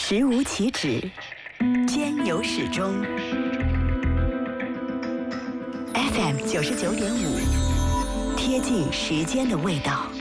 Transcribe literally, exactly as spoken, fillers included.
时无其止，兼有始终。F M 九十九点五，贴近时间的味道。